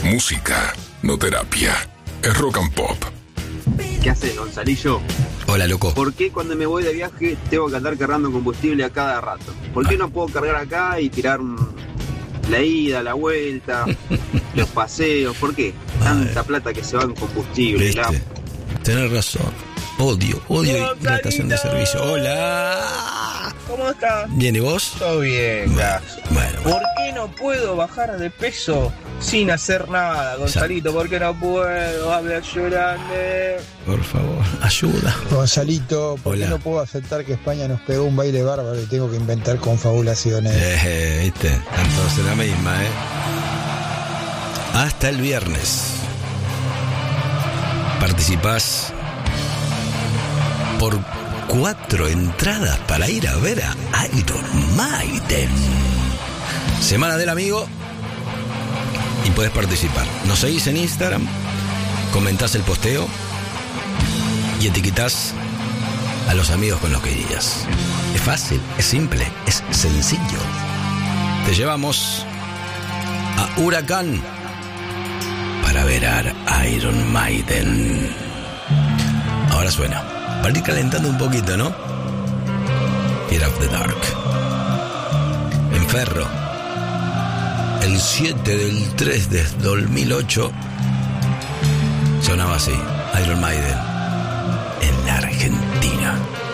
música, no terapia. Es rock and pop. ¿Qué haces, Gonzalillo? Hola, loco. ¿Por qué cuando me voy de viaje tengo que andar cargando combustible a cada rato? ¿Por qué no puedo cargar acá y tirar la ida, la vuelta, los paseos? ¿Por qué? Tanta plata que se va en combustible. Tenés razón. Odio la estación de servicio. Hola. ¿Cómo estás? Bien, ¿y vos? Todo bien, gracias. Bueno. ¿Por qué no puedo bajar de peso sin hacer nada, Gonzalito? ¿Por qué no puedo? Habla llorando. Por favor, ayuda. Gonzalito, ¿por Hola. qué no puedo aceptar que España nos pegó un baile bárbaro y tengo que inventar confabulaciones? Viste, entonces la misma, Hasta el viernes participás por 4 entradas para ir a ver a Iron Maiden. Semana del Amigo. Y podés participar. Nos seguís en Instagram, comentás el posteo y etiquetás a los amigos con los que irías. Es fácil, es simple, es sencillo. Te llevamos a Huracán para ver a Iron Maiden. Ahora suena, para ir calentando un poquito, ¿no? Fear of the Dark. En Ferro, el 7 del 3 de 2008, sonaba así, Iron Maiden, en la Argentina.